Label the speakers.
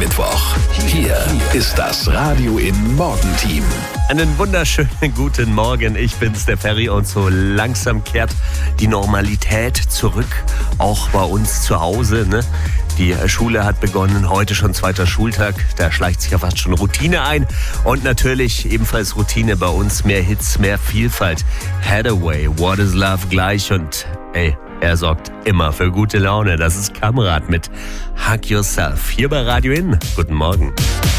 Speaker 1: Mittwoch. Hier ist das Radio in Morgenteam.
Speaker 2: Einen wunderschönen guten Morgen. Ich bin's, der Ferry, und so langsam kehrt die Normalität zurück, auch bei uns zu Hause, ne? Die Schule hat begonnen, heute schon zweiter Schultag, da schleicht sich ja fast schon Routine ein. Und natürlich ebenfalls Routine bei uns, mehr Hits, mehr Vielfalt. Hathaway, What is Love gleich, und er sorgt immer für gute Laune. Das ist Kamerad mit Hug Yourself hier bei Radio In. Guten Morgen.